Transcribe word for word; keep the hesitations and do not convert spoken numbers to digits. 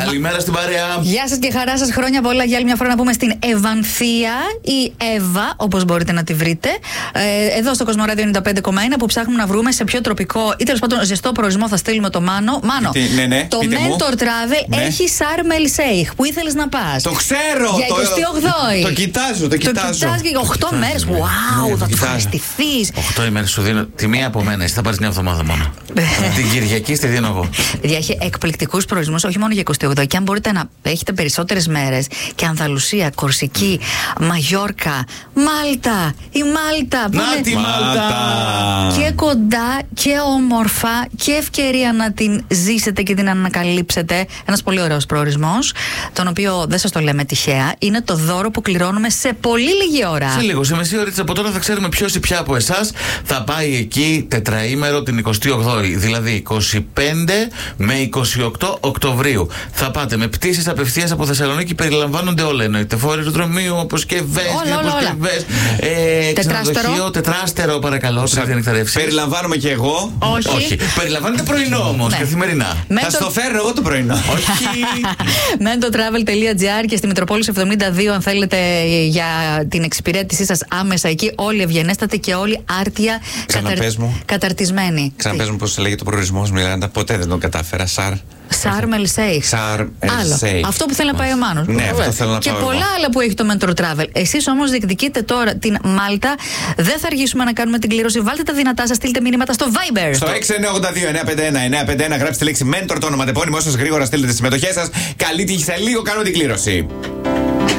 Καλημέρα στην παρέα. Γεια σας και χαρά σας, χρόνια πολλά για άλλη μια φορά να πούμε στην Ευανθία ή Εύα, όπως μπορείτε να τη βρείτε. Ε, εδώ στο Κοσμοράδιο ενενήντα πέντε κόμμα ένα που ψάχνουμε να βρούμε σε ποιο τροπικό ή τέλος πάντων ζεστό προορισμό θα στείλουμε το Μάνο. Μάνο, Τι, ναι, ναι, το Mentor Travel ναι. έχει Σάρμ ελ Σέιχ. Πού ήθελες να πας? Το ξέρω! Για εικοστή ογδόη. Το κοιτάζω, το κοιτάζω. Το κοιτάς οκτώ μέρες. Wow, θα το ευχαριστηθείς. οκτώ ημέρες σου δίνω. Τη μία από μένα, εσύ θα πάρεις μια εβδομάδα μόνο. Την Κυριακή στη δίνω εγώ. Έχει εκπληκτικούς προορισμούς, όχι μόνο για εικοστή ογδόη. Και αν μπορείτε να έχετε περισσότερες μέρες και Ανδαλουσία, Κορσική, Μαγιόρκα, Μάλτα, η Μάλτα. Να τη Μάλτα! Και κοντά και όμορφα και ευκαιρία να την ζήσετε και την ανακαλύψετε. Ένας πολύ ωραίος προορισμός, τον οποίο δεν σας το λέμε τυχαία. Είναι το δώρο που κληρώνουμε σε πολύ λίγη ώρα. Σε λίγο, σε μισή ώρα από τώρα θα ξέρουμε ποιος ή ποια από εσάς θα πάει εκεί τετραήμερο την εικοστή ογδόη. Δηλαδή είκοσι πέντε με είκοσι οκτώ Οκτωβρίου. Θα πάτε με πτήσεις απευθείας από Θεσσαλονίκη, περιλαμβάνονται όλα. Εννοείται φόρο αεροδρομίου, αποσκευές, αποσκευές. Ε, ξενοδοχείο, τετράστερο παρακαλώ. Περιλαμβάνομαι και εγώ. Όχι. Όχι. Περιλαμβάνεται πρωινό όμως, ναι. Καθημερινά. Θα στο φέρνω εγώ το πρωινό. Όχι. mentortravel τελεία gr και στη Μητροπόλης εβδομήντα δύο, αν θέλετε, για την εξυπηρέτησή σας άμεσα εκεί. Όλοι ευγενέστατοι και όλοι άρτια καταρ... καταρτισμένοι. Ξαναπες μου πώς λέγεται το προορισμός μου, Ιράντα. Ποτέ δεν τον κατάφερα. Σαρ. Σάρμ ελ Σέιχ. Σάρμ ελ Σέιχ. Αυτό που θέλει να πάει ο Μάνος. Ναι, αυτό θέλω να και πάω πολλά εγώ. άλλα που έχει το Mentor Travel. Εσείς όμως διεκδικείτε τώρα την Μάλτα. Δεν θα αργήσουμε να κάνουμε την κλήρωση. Βάλτε τα δυνατά σας, στείλτε μήνυματα στο Viber. Στο έξι εννιά οκτώ δύο εννιά πέντε ένα εννιά πέντε ένα γράψτε τη λέξη Mentor, το ονοματεπώνυμο σας, γρήγορα στείλτε τις συμμετοχές σας. Καλή τύχη, σε λίγο κάνω την κλήρωση.